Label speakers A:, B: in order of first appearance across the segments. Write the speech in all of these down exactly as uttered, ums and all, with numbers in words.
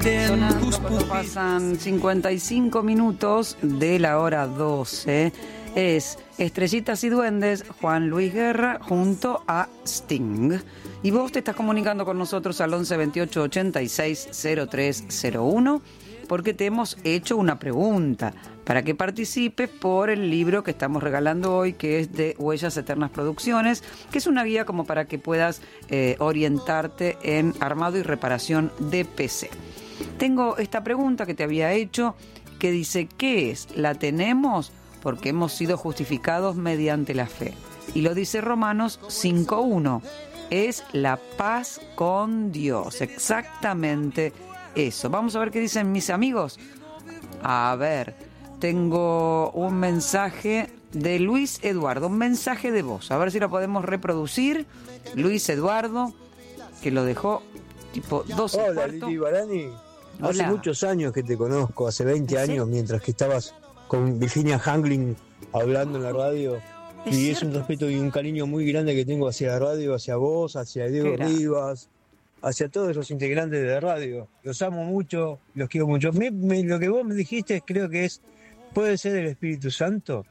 A: Sonando cuando pasan cincuenta y cinco minutos de la hora doce. Es Estrellitas y Duendes, Juan Luis Guerra junto a Sting. Y vos te estás comunicando con nosotros al once veintiocho ochenta y seis cero tres cero uno porque te hemos hecho una pregunta para que participes por el libro que estamos regalando hoy, que es de Huellas Eternas Producciones, que es una guía como para que puedas eh, orientarte en armado y reparación de P C. Tengo esta pregunta que te había hecho que dice, ¿qué es? ¿La tenemos? Porque hemos sido justificados mediante la fe. Y lo dice Romanos cinco uno. Es la paz con Dios. Exactamente eso. Vamos a ver qué dicen mis amigos. A ver, tengo un mensaje de Luis Eduardo, un mensaje de voz. A ver si lo podemos reproducir. Luis Eduardo, que lo dejó tipo doce.
B: Hola, Lili Barani. Hace muchos años que te conozco, hace veinte
A: ¿Sí?
B: años, mientras que estabas con Virginia Hangling hablando en la radio.
A: ¿Es
B: y
A: cierto?
B: es un respeto y un cariño muy grande que tengo hacia la radio, hacia vos, hacia Diego Rivas, hacia todos los integrantes de la radio. Los amo mucho, los quiero mucho. Me, me, lo que vos me dijiste creo que es, ¿puede ser el Espíritu Santo?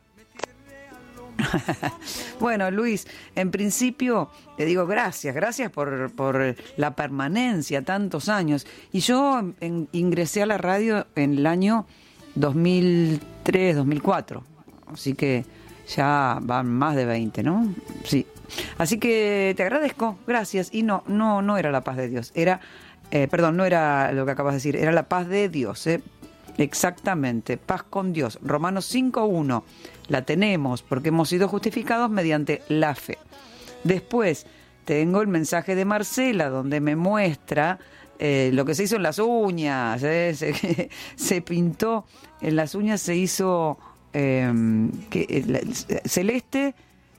A: Bueno, Luis, en principio te digo gracias, gracias por, por la permanencia, tantos años. Y yo en, ingresé a la radio en el año dos mil tres, dos mil cuatro, así que ya van más de veinte, ¿no? Sí. Así que te agradezco, gracias. Y no, no, no era la paz de Dios, era, eh, perdón, no era lo que acabas de decir, era la paz de Dios, ¿eh? Exactamente, paz con Dios. Romanos cinco uno, la tenemos porque hemos sido justificados mediante la fe. Después tengo el mensaje de Marcela donde me muestra eh, lo que se hizo en las uñas, ¿eh? se, se pintó en las uñas, se hizo eh, que, eh, celeste,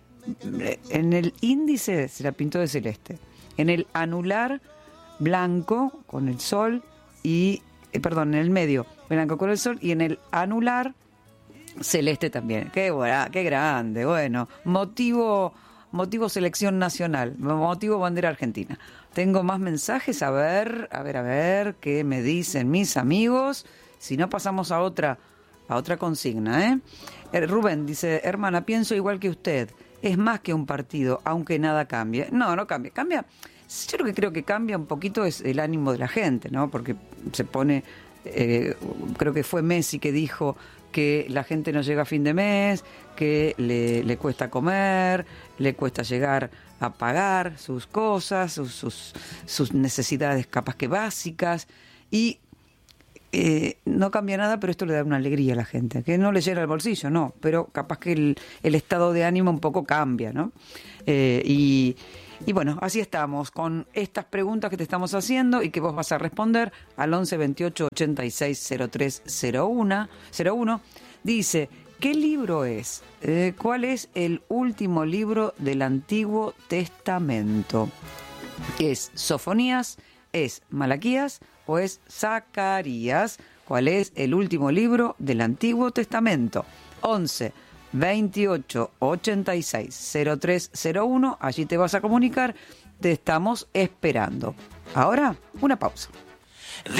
A: en el índice se la pintó de celeste, en el anular blanco con el sol y eh, perdón, en el medio blanco con el sol y en el anular celeste también. Qué buena, qué grande. Bueno, motivo motivo selección nacional, motivo bandera argentina. Tengo más mensajes, a ver, a ver, a ver qué me dicen mis amigos. Si no, pasamos a otra a otra consigna, ¿eh? Eh, Rubén dice, hermana, pienso igual que usted. Es más que un partido, aunque nada cambie. No, no cambia. Cambia. Yo lo que creo que cambia un poquito es el ánimo de la gente, ¿no? Porque se pone, eh, creo que fue Messi que dijo que la gente no llega a fin de mes, que le, le cuesta comer, le cuesta llegar a pagar sus cosas, sus, sus, sus necesidades capaz que básicas, y eh, no cambia nada, pero esto le da una alegría a la gente, que no le llena el bolsillo, no, pero capaz que el, el estado de ánimo un poco cambia, ¿no? Eh, y... Y bueno, así estamos con estas preguntas que te estamos haciendo y que vos vas a responder al once veintiocho ochenta y seis cero tres cero uno. Dice, ¿qué libro es? Eh, ¿Cuál es el último libro del Antiguo Testamento? ¿Es Sofonías? ¿Es Malaquías? ¿O es Zacarías? ¿Cuál es el último libro del Antiguo Testamento? once veintiocho ochenta y seis cero tres cero uno, allí te vas a comunicar, te estamos esperando. Ahora, una pausa.